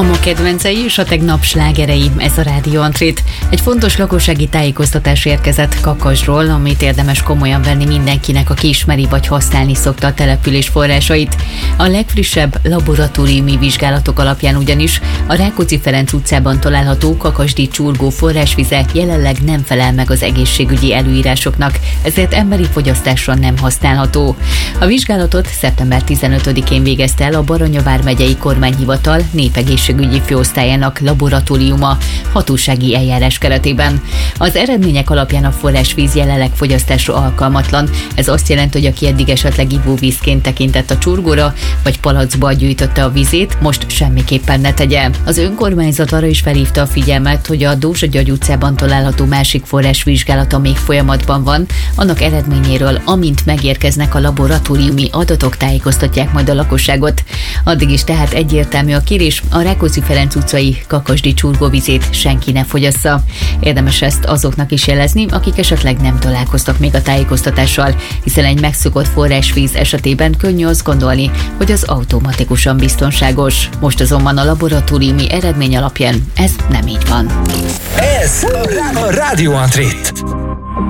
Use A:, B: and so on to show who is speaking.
A: A ma kedvencei és a tegnap slágerei, ez a Rádió Antrét. Egy fontos lakossági tájékoztatás érkezett Kakasdról, amit érdemes komolyan venni mindenkinek, aki ismeri vagy használni szokta a település forrásait. A legfrissebb laboratóriumi vizsgálatok alapján ugyanis a Rákóczi Ferenc utcában található kakasdi csurgó forrásvize jelenleg nem felel meg az egészségügyi előírásoknak, ezért emberi fogyasztásra nem használható. A vizsgálatot szeptember 15-én végezte el a Baranya vármegyei kormányhivatal népegészségügyi főosztályának laboratóriuma hatósági eljárás keretében. Az eredmények alapján a forrásvíz jelenleg fogyasztásra alkalmatlan. Ez azt jelenti, hogy aki eddig esetleg ivóvízként tekintett a csurgóra, vagy palacba gyűjtötte a vizét, most semmiképpen ne tegye. Az önkormányzat arra is felhívta a figyelmet, hogy a Dózsa György utcában található másik forrás vizsgálata még folyamatban van. Annak eredményéről, amint megérkeznek a laboratóriumi adatok, tájékoztatják majd a lakosságot. Addig is tehát egyértelmű a kérés, a Rákóczi Ferenc utcai kakasdi csurgóvizét senki ne fogyassza. Érdemes ezt azoknak is jelezni, akik esetleg nem találkoztak még a tájékoztatással, hiszen egy megszokott forrásvíz esetében könnyű azt gondolni, hogy az automatikusan biztonságos. Most azonban a laboratóriumi eredmény alapján ez nem így van.
B: Ez a Rádió Antrét.